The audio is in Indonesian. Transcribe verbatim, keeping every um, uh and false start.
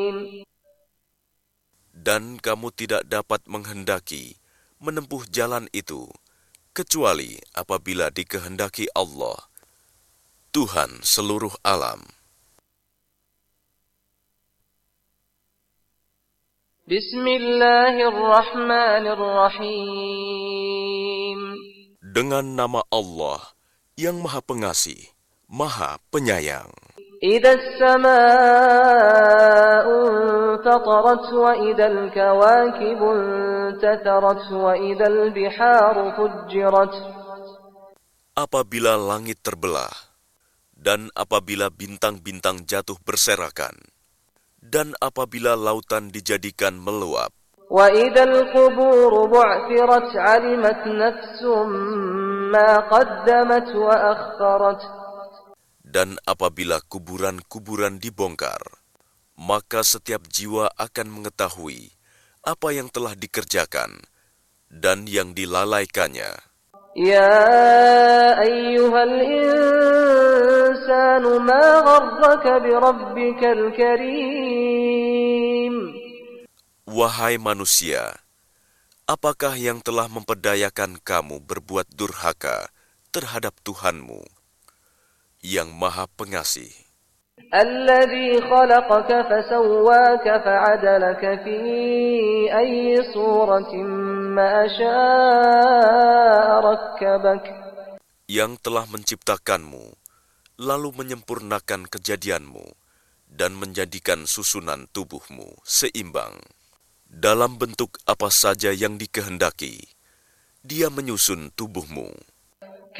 Dan kamu tidak dapat menghendaki menempuh jalan itu, kecuali apabila dikehendaki Allah, Tuhan seluruh alam. Bismillahirrahmanirrahim. Dengan nama Allah yang Maha Pengasih, Maha Penyayang. إذا السماء انفطرت وإذا الكواكب انتثرت وإذا البحار فجرت. Apabila langit terbelah, dan apabila bintang-bintang jatuh berserakan, dan apabila lautan dijadikan meluap, وإذا القبور بعثرت علمت نفس ما قدمت وأخرت. dan apabila kuburan-kuburan dibongkar, maka setiap jiwa akan mengetahui apa yang telah dikerjakan dan yang dilalaikannya. يا أيها الإنسان ما غرك بربك الكريم. Wahai manusia, apakah yang telah memperdayakan kamu berbuat durhaka terhadap Tuhanmu yang Maha Pengasih, الذي خلقك فسواك فعدلك في أي صورة ما شاء ركبك. yang telah menciptakanmu, lalu menyempurnakan kejadianmu, dan menjadikan susunan tubuhmu seimbang. Dalam bentuk apa saja yang dikehendaki, Dia menyusun tubuhmu.